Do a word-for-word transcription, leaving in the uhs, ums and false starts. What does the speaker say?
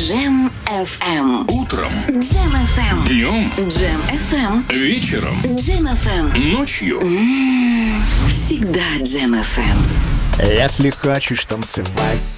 Джем эф эм. Утром, Джем эф эм. днем, Джем эф эм. вечером, Джем эф эм. ночью. Всегда Джем эф эм. Если хочешь танцевать,